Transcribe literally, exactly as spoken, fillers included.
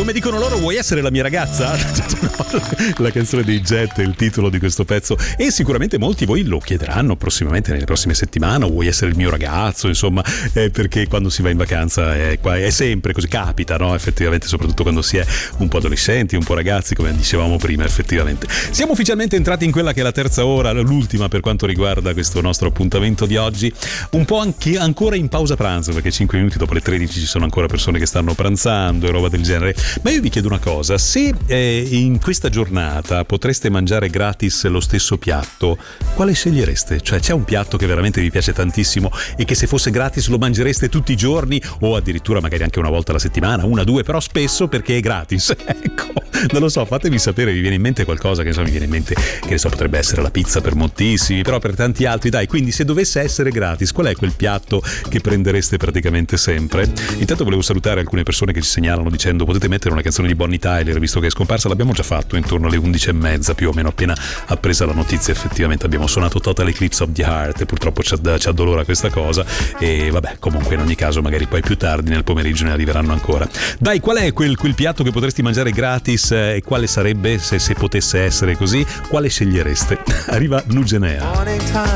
Come dicono loro, vuoi essere la mia ragazza? La canzone dei Jet è il titolo di questo pezzo e sicuramente molti voi lo chiederanno prossimamente, nelle prossime settimane. Vuoi essere il mio ragazzo? Insomma, eh, perché quando si va in vacanza è, è sempre così, capita, no? Effettivamente, soprattutto quando si è un po' adolescenti, un po' ragazzi, come dicevamo prima. Effettivamente siamo ufficialmente entrati in quella che è la terza ora, l'ultima per quanto riguarda questo nostro appuntamento di oggi, un po' anche ancora in pausa pranzo, perché cinque minuti dopo le tredici ci sono ancora persone che stanno pranzando e roba del genere. Ma io vi chiedo una cosa: se eh, in questa giornata potreste mangiare gratis lo stesso piatto, quale scegliereste? Cioè, c'è un piatto che veramente vi piace tantissimo e che se fosse gratis lo mangereste tutti i giorni, o addirittura magari anche una volta alla settimana, una, due, però spesso perché è gratis? Ecco, non lo so, fatemi sapere. Vi viene in mente qualcosa? Che insomma, mi viene in mente, che ne so, potrebbe essere la pizza per moltissimi, però per tanti altri, dai. Quindi se dovesse essere gratis, qual è quel piatto che prendereste praticamente sempre? Intanto volevo salutare alcune persone che ci segnalano dicendo: potete mettere una canzone di Bonnie Tyler visto che è scomparsa. L'abbiamo già fatto intorno alle undici e mezza più o meno, appena appresa la notizia. Effettivamente abbiamo suonato Total Eclipse of the Heart e purtroppo ci addolora questa cosa, e vabbè, comunque in ogni caso magari poi più tardi nel pomeriggio ne arriveranno ancora. Dai, qual è quel, quel piatto che potresti mangiare gratis eh, e quale sarebbe, se, se potesse essere così, quale scegliereste? Arriva Nugenea.